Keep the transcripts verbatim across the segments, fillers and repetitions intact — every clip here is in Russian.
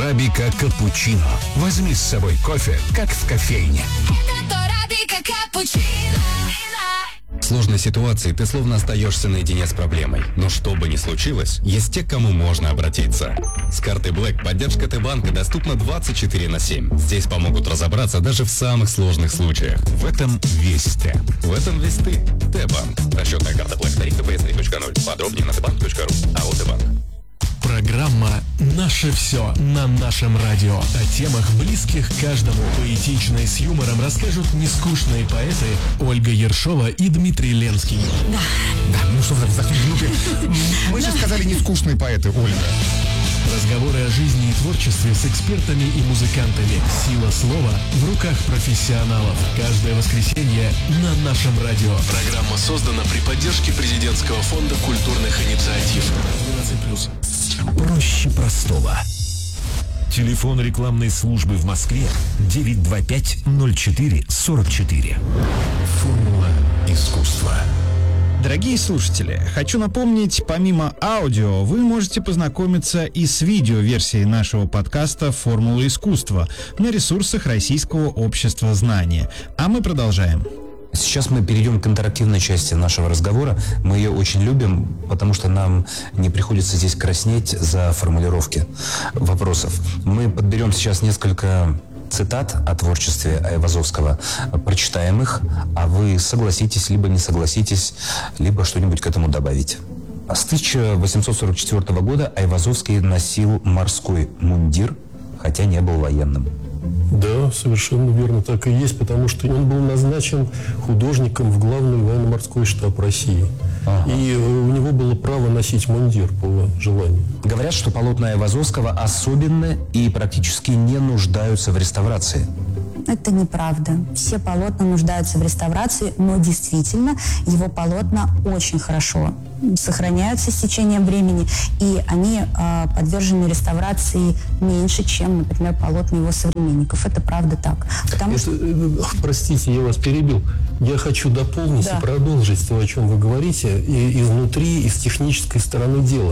Арабика капучино. Возьми с собой кофе, как в кофейне. В сложной ситуации ты словно остаешься наедине с проблемой. Но что бы ни случилось, есть те, к кому можно обратиться. С картой Black поддержка Т-банка доступна двадцать четыре на семь. Здесь помогут разобраться даже в самых сложных случаях. В этом весь Т. В этом весь ты. Т-банк. Расчетная карта Black. Тариф тэ пэ эс три точка ноль. Подробнее на тэ банк точка ру. АО Т-банк. Программа «Наше все» на нашем радио. О темах, близких каждому. Поэтично и с юмором расскажут нескучные поэты Ольга Ершова и Дмитрий Ленский. Да. Да, ну что за глупые. Мы же сказали нескучные поэты, Ольга. Разговоры о жизни и творчестве с экспертами и музыкантами. Сила слова в руках профессионалов. Каждое воскресенье на нашем радио. Программа создана при поддержке президентского фонда культурных инициатив. двенадцать плюс. Проще простого. Телефон рекламной службы в Москве девять два пять ноль четыре сорок четыре. Формула искусства. Дорогие слушатели, хочу напомнить, помимо аудио, вы можете познакомиться и с видеоверсией нашего подкаста «Формула искусства» на ресурсах Российского общества знания. А мы продолжаем. Сейчас мы перейдем к интерактивной части нашего разговора. Мы ее очень любим, потому что нам не приходится здесь краснеть за формулировки вопросов. Мы подберем сейчас несколько цитат о творчестве Айвазовского, прочитаем их, а вы согласитесь, либо не согласитесь, либо что-нибудь к этому добавите. С тысяча восемьсот сорок четвёртого года Айвазовский носил морской мундир, хотя не был военным. Да, совершенно верно, так и есть, потому что он был назначен художником в главный военно-морской штаб России. Ага. И у него было право носить мундир по желанию. Говорят, что полотна Айвазовского особенны и практически не нуждаются в реставрации. Это неправда. Все полотна нуждаются в реставрации, но действительно его полотна очень хорошо сохраняются с течением времени, и они э, подвержены реставрации меньше, чем, например, полотна его современников. Это правда так. Потому Это, что... Простите, я вас перебил. Я хочу дополнить да. и продолжить то, о чем вы говорите, и изнутри, и с технической стороны дела.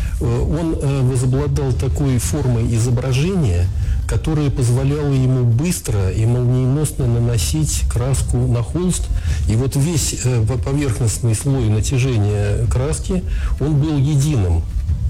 Он э, возобладал такой формой изображения, которая позволяла ему быстро и молниеносно наносить краску на холст. И вот весь э, поверхностный слой натяжения краски, он был единым.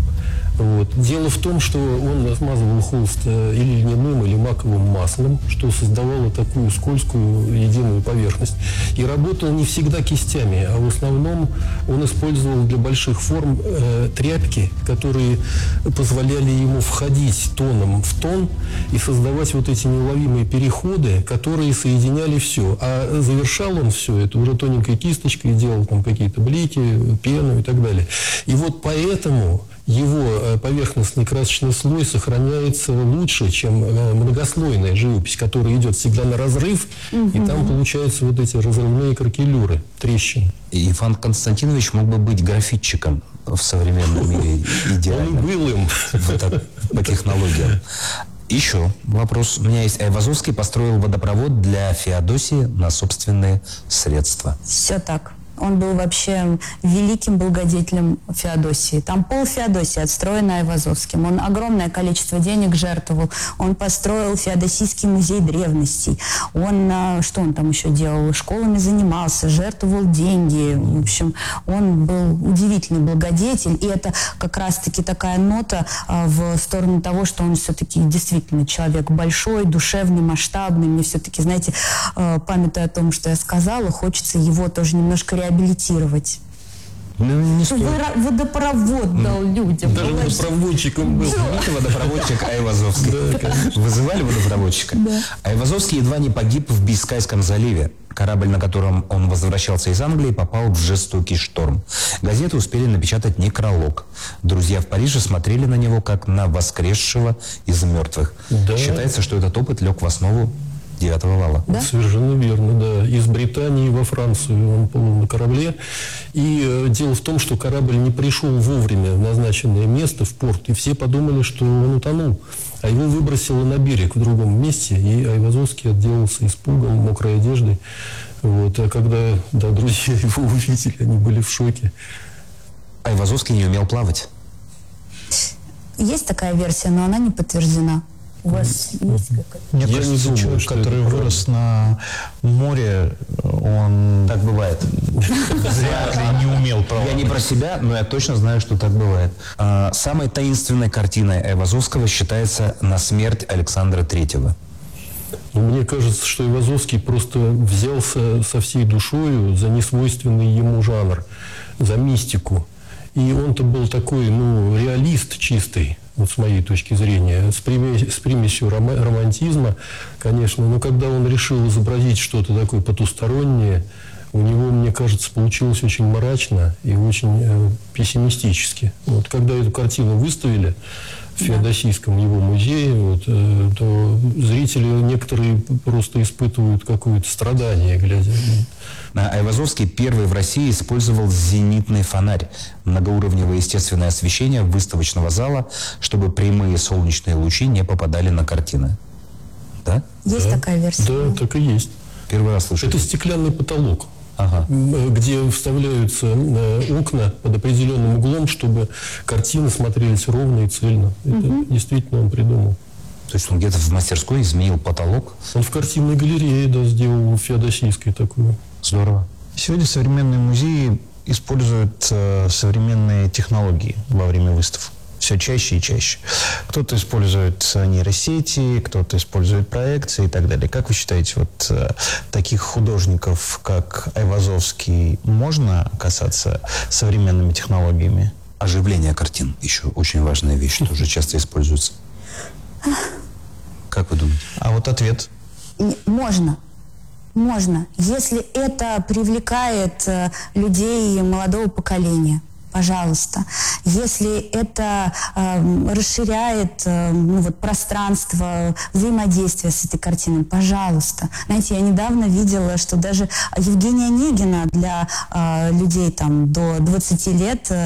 Вот. Дело в том, что он смазывал холст или льняным, или маковым маслом, что создавало такую скользкую единую поверхность. И работал не всегда кистями, а в основном он использовал для больших форм э, тряпки, которые позволяли ему входить тоном в тон и создавать вот эти неуловимые переходы, которые соединяли все. А завершал он все это уже тоненькой кисточкой, делал там какие-то блики, пену и так далее. И вот поэтому его поверхностный красочный слой сохраняется лучше, чем многослойная живопись, которая идет всегда на разрыв, угу. и там получаются вот эти разрывные кракелюры, трещины. Иван Константинович мог бы быть графитчиком в современном мире идеально. Он был им. По технологиям. Еще вопрос. У меня есть. Айвазовский построил водопровод для Феодосии на собственные средства. Все так. Он был вообще великим благодетелем Феодосии. Там пол Феодосии отстроено Айвазовским. Он огромное количество денег жертвовал. Он построил Феодосийский музей древностей. Он, что он там еще делал? Школами занимался, жертвовал деньги. В общем, он был удивительный благодетель. И это как раз-таки такая нота в сторону того, что он все-таки действительно человек большой, душевный, масштабный. Мне все-таки, знаете, памятуя о том, что я сказала, хочется его тоже немножко реабилитировать. реабилитировать. Ну, не стоит. Водопровод дал людям. Даже водопроводчиком был. Это водопроводчик Айвазовский. Вызывали водопроводчика? Да. Айвазовский едва не погиб в Бискайском заливе. Корабль, на котором он возвращался из Англии, попал в жестокий шторм. Газеты успели напечатать некролог. Друзья в Париже смотрели на него как на воскресшего из мертвых. Да. Считается, что этот опыт лег в основу девятого вала. Да? Совершенно верно, да. Из Британии во Францию он плыл на корабле. И э, дело в том, что корабль не пришел вовремя в назначенное место, в порт, и все подумали, что он утонул. А его выбросило на берег в другом месте, и Айвазовский отделался испугом, мокрой одеждой. Вот. А когда да, друзья его увидели, они были в шоке. Айвазовский не умел плавать. Есть такая версия, но она не подтверждена. У вас есть какая-то? Мне Я кажется, не думаю, человек, что который это вырос на море, он Так бывает. вряд ли не умел Я плавать. не про себя, но я точно знаю, что так бывает. А, самой таинственной картиной Айвазовского считается «На смерть Александра Третьего». Но мне кажется, что Айвазовский просто взялся со всей душою за несвойственный ему жанр, за мистику. И он-то был такой, ну, реалист чистый, вот с моей точки зрения, с, примесь, с примесью рома- романтизма, конечно. Но когда он решил изобразить что-то такое потустороннее, у него, мне кажется, получилось очень мрачно и очень э, пессимистически. Вот когда эту картину выставили в Феодосийском его музее, вот, э, то зрители некоторые просто испытывают какое-то страдание, глядя. Айвазовский первый в России использовал зенитный фонарь, многоуровневое естественное освещение выставочного зала, чтобы прямые солнечные лучи не попадали на картины. Да? Есть Да, такая версия? Да, так и есть. Первый раз слышу. Это стеклянный потолок, Ага. м, где вставляются э, окна под определенным углом, чтобы картины смотрелись ровно и цельно. Это действительно он придумал. То есть он где-то в мастерской изменил потолок. Он в картинной галерее, да, сделал Феодосийской такую. Здорово. Сегодня современные музеи используют э, современные технологии во время выставок. Все чаще и чаще. Кто-то использует э, нейросети, кто-то использует проекции и так далее. Как вы считаете, вот э, таких художников, как Айвазовский, можно касаться современными технологиями? Оживление картин еще очень важная вещь, тоже часто используется. Как вы думаете? А вот ответ. Не- Можно. Можно. Если это привлекает э, людей молодого поколения, пожалуйста. Если это э, расширяет э, ну, вот, пространство взаимодействия с этой картиной, пожалуйста. Знаете, я недавно видела, что даже Евгения Онегина для э, людей там, до двадцати лет э,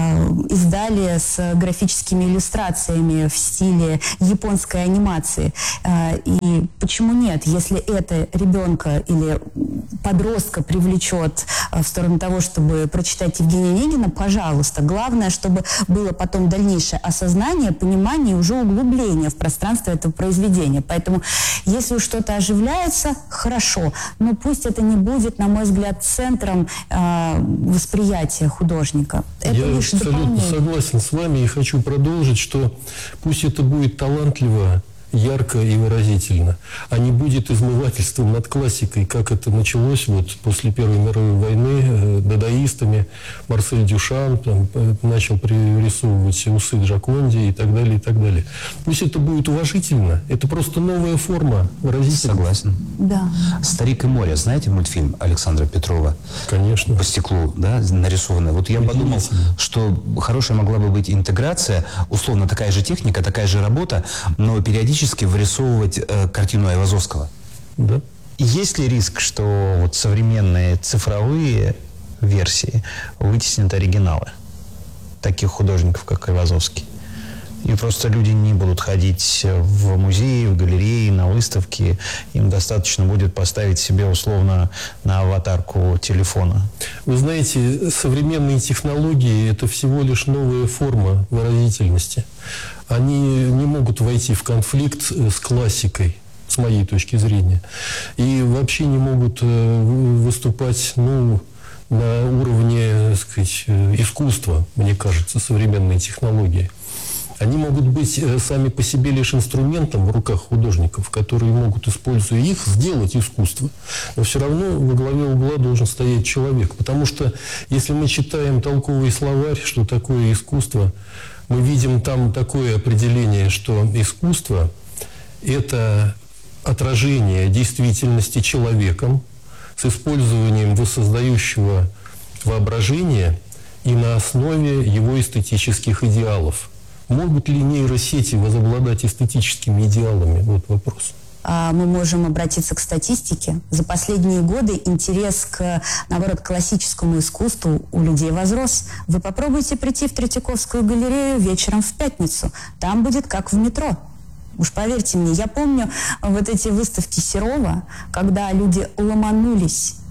издали с графическими иллюстрациями в стиле японской анимации. Э, и почему нет? Если это ребенка или подростка привлечет э, в сторону того, чтобы прочитать Евгения Онегина, пожалуйста. Пожалуйста. Главное, чтобы было потом дальнейшее осознание, понимание и уже углубление в пространство этого произведения. Поэтому, если уж что-то оживляется, хорошо. Но пусть это не будет, на мой взгляд, центром э, восприятия художника. Это Я лишь абсолютно дополнение. согласен с вами и хочу продолжить, что пусть это будет талантливо, ярко и выразительно, а не будет измывательством над классикой, как это началось вот после Первой мировой войны э, дадаистами. Марсель Дюшан там, э, начал пририсовывать усы Джаконди и так далее, и так далее. Пусть это будет уважительно, это просто новая форма выразительности. Согласен. Да. «Старик и море». Знаете мультфильм Александра Петрова? Конечно. По стеклу, да, нарисованное. Вот я подумал, что хорошая могла бы быть интеграция, условно такая же техника, такая же работа, но периодически вырисовывать э, картину Айвазовского. Да. Есть ли риск, что вот современные цифровые версии вытеснят оригиналы таких художников, как Айвазовский? И просто люди не будут ходить в музеи, в галереи, на выставки. Им достаточно будет поставить себе условно на аватарку телефона. Вы знаете, современные технологии – это всего лишь новая форма выразительности. Они не могут войти в конфликт с классикой, с моей точки зрения. И вообще не могут выступать, ну, на уровне, так сказать, искусства, мне кажется, современные технологии. Они могут быть сами по себе лишь инструментом в руках художников, которые могут, используя их, сделать искусство. Но все равно во главе угла должен стоять человек. Потому что если мы читаем толковый словарь, что такое искусство, мы видим там такое определение, что искусство – это отражение действительности человеком с использованием воссоздающего воображения и на основе его эстетических идеалов. Могут ли нейросети возобладать эстетическими идеалами? Вот вопрос. Мы можем обратиться к статистике. За последние годы интерес к, наоборот, классическому искусству у людей возрос. Вы попробуйте прийти в Третьяковскую галерею вечером в пятницу. Там будет как в метро. Уж поверьте мне, я помню вот эти выставки Серова, когда люди ломанулись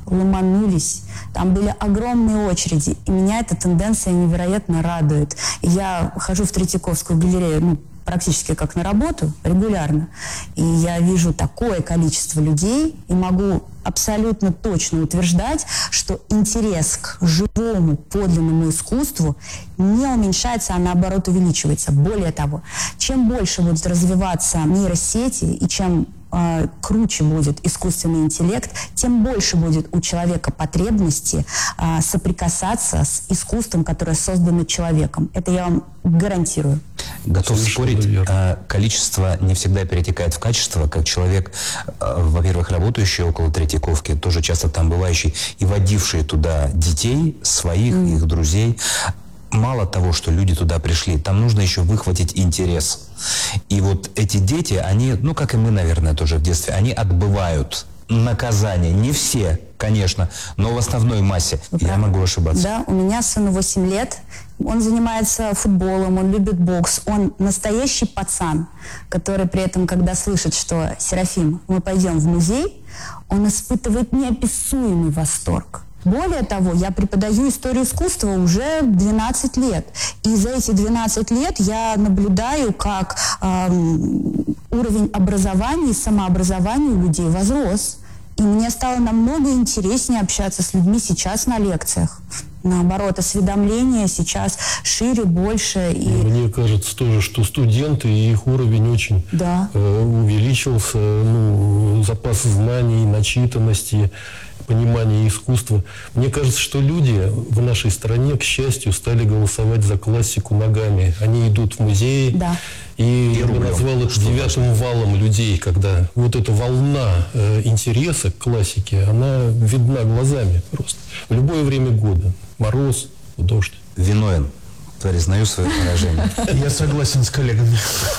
ломанулись. Там были огромные очереди. И меня эта тенденция невероятно радует. И я хожу в Третьяковскую галерею, ну, практически как на работу, регулярно. И я вижу такое количество людей и могу абсолютно точно утверждать, что интерес к живому, подлинному искусству не уменьшается, а наоборот увеличивается. Более того, чем больше будут развиваться нейросети и чем э, круче будет искусственный интеллект, тем больше будет у человека потребности э, соприкасаться с искусством, которое создано человеком. Это я вам гарантирую. Готов спорить, э, количество не всегда перетекает в качество, как человек, э, во-первых, работающий около Третьяковки, тоже часто там бывающий, и водивший туда детей, своих, mm. их друзей. Мало того, что люди туда пришли, там нужно еще выхватить интерес. И вот эти дети, они, ну, как и мы, наверное, тоже в детстве, они отбывают наказание. Не все, конечно, но в основной массе. Вы Я могу ошибаться. Да, у меня сыну восемь лет. Он занимается футболом, он любит бокс. Он настоящий пацан, который при этом, когда слышит, что «Серафим, мы пойдем в музей», он испытывает неописуемый восторг. Более того, я преподаю историю искусства уже двенадцать лет. И за эти двенадцать лет я наблюдаю, как эм, уровень образования и самообразования у людей возрос. И мне стало намного интереснее общаться с людьми сейчас на лекциях. Наоборот, осведомление сейчас шире, больше. И... Мне кажется тоже, что студенты, их уровень очень да. э, увеличился, ну, запас знаний, начитанности, понимания искусства. Мне кажется, что люди в нашей стране, к счастью, стали голосовать за классику ногами. Они идут в музеи. Да. И я бы назвал это девятым валом людей, когда вот эта волна э, интереса к классике, она видна глазами просто. В любое время года. Мороз, дождь. Виновен. Признаю свое поражение. Я согласен с коллегами.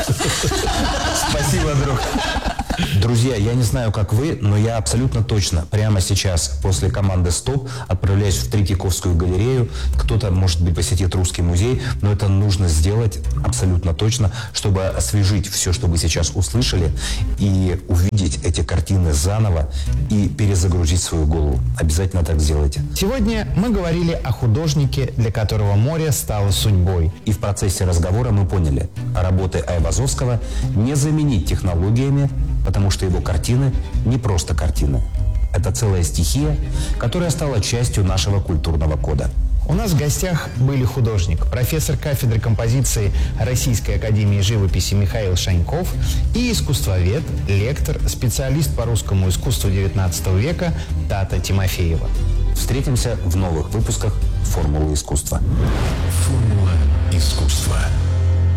Спасибо, друг. Друзья, я не знаю, как вы, но я абсолютно точно прямо сейчас после команды «Стоп» отправляюсь в Третьяковскую галерею. Кто-то, может быть, посетит Русский музей, но это нужно сделать абсолютно точно, чтобы освежить все, что вы сейчас услышали, и увидеть эти картины заново и перезагрузить свою голову. Обязательно так сделайте. Сегодня мы говорили о художнике, для которого море стало судьбой. И в процессе разговора мы поняли, работы Айвазовского не заменить технологиями, потому что его картины не просто картины. Это целая стихия, которая стала частью нашего культурного кода. У нас в гостях были художник, профессор кафедры композиции Российской академии живописи Михаил Шаньков и искусствовед, лектор, специалист по русскому искусству девятнадцатого века Тата Тимофеева. Встретимся в новых выпусках «Формулы искусства». Формула искусства.